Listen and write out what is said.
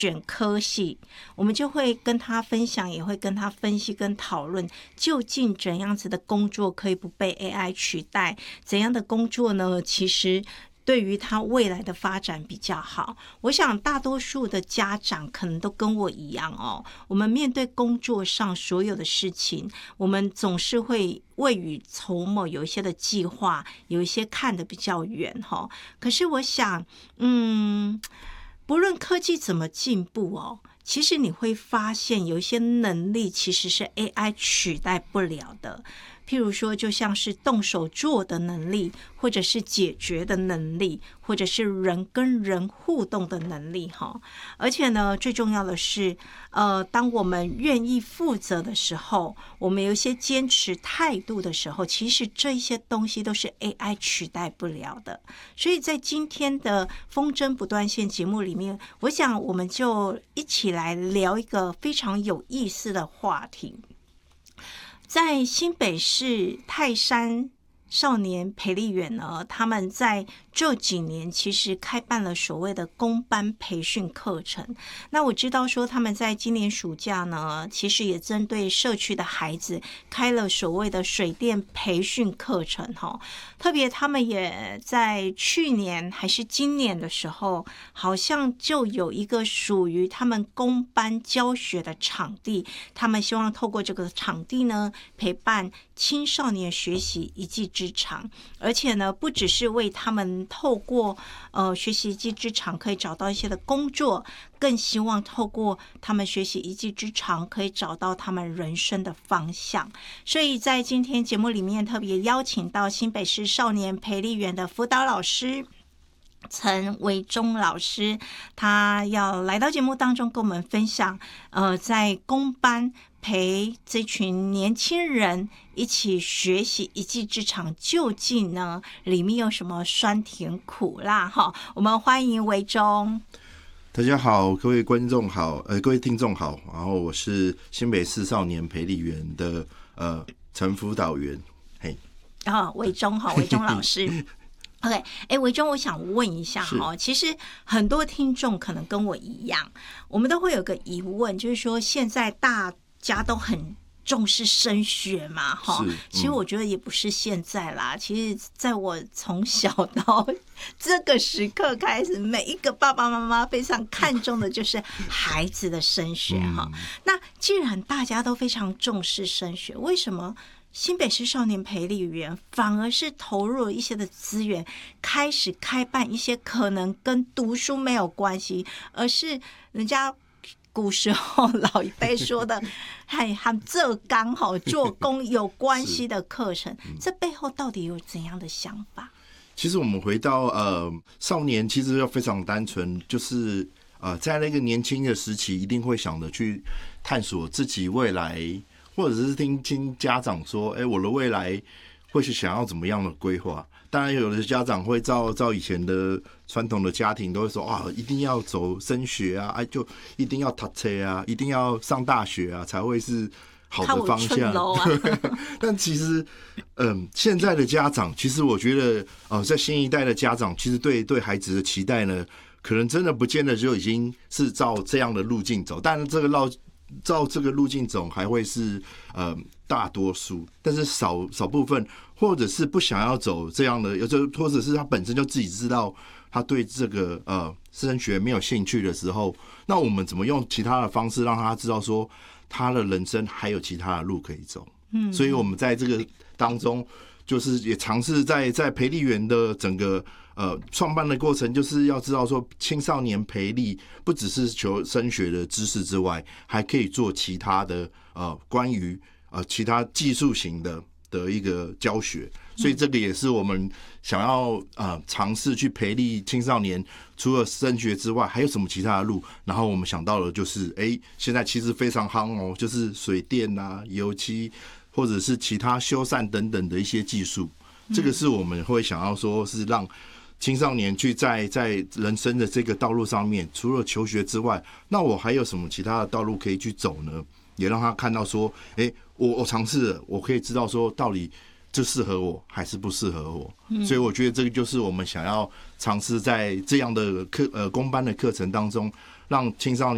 选科系，我们就会跟他分享，也会跟他分析跟讨论，究竟怎样子的工作可以不被 AI 取代，怎样的工作呢？其实对于他未来的发展比较好。我想大多数的家长可能都跟我一样哦，我们面对工作上所有的事情，我们总是会未雨绸缪，有一些的计划，有一些看得比较远哈。可是我想，不论科技怎么进步哦，其实你会发现有一些能力其实是 AI 取代不了的。譬如说，就像是动手做的能力，或者是解决的能力，或者是人跟人互动的能力哈。而且呢，最重要的是，当我们愿意负责的时候，我们有一些坚持态度的时候，其实这一些东西都是 AI 取代不了的。所以在今天的风筝不断线节目里面，我想我们就一起来聊一个非常有意思的话题。在新北市泰山少年培力园呢，他们在这几年其实开办了所谓的公班培训课程。那我知道说他们在今年暑假呢，其实也针对社区的孩子开了所谓的水电培训课程哈。特别他们也在去年还是今年的时候，好像就有一个属于他们公班教学的场地，他们希望透过这个场地呢，陪伴青少年学习一技之长，而且呢，不只是为他们透过学习一技之长可以找到一些的工作，更希望透过他们学习一技之长可以找到他们人生的方向。所以在今天节目里面特别邀请到新北市少年培力园的辅导老师陈维忠老师，他要来到节目当中跟我们分享在公班陪这群年轻人一起学习一技之长，究竟呢里面有什么酸甜苦辣哈？我们欢迎维忠。 大家好，各位观众好，各位听众好，然后我是新北市少年培力园的陈辅导员，嘿， 维忠好，维忠老师。OK， 维忠，我想问一下哈，其实很多听众可能跟我一样，我们都会有个疑问，就是说现在大家都很重视升学嘛，哈，其实我觉得也不是现在啦，其实在我从小到这个时刻开始，每一个爸爸妈妈非常看重的就是孩子的升学哈。那既然大家都非常重视升学，为什么新北市少年培力园反而是投入了一些的资源，开始开办一些可能跟读书没有关系，而是人家古时候老一辈说的和做工做工有关系的课程，这背后到底有怎样的想法？ 其实我们回到少年，其实要非常单纯，就是在那个年轻的时期，一定会想着去探索自己未来，或者是听家长说，我的未来会是想要怎么样的规划。当然，有的家长会照以前的传统的家庭都会说一定要走升学啊，就一定要读册啊，一定要上大学啊，才会是好的方向。但其实，现在的家长，其实我觉得，在新一代的家长，其实对孩子的期待呢，可能真的不见得就已经是照这样的路径走，但这个照这个路径走还会是大多数，但是少部分，或者是不想要走这样的，或者是他本身就自己知道他对这个升学没有兴趣的时候，那我们怎么用其他的方式让他知道说他的人生还有其他的路可以走？所以我们在这个当中，就是也尝试在培力园的整个创办的过程，就是要知道说青少年培力不只是求升学的知识之外，还可以做其他的关于其他技术型的一个教学，所以这个也是我们想要尝试去培力青少年，除了升学之外，还有什么其他的路？然后我们想到了就是现在其实非常夯哦，就是水电啊、油漆或者是其他修缮等等的一些技术，这个是我们会想要说是让青少年去在人生的这个道路上面，除了求学之外，那我还有什么其他的道路可以去走呢？也让他看到说，我尝试了，我可以知道说到底这适合我还是不适合我。所以我觉得这个就是我们想要尝试在这样的公班的课程当中，让青少年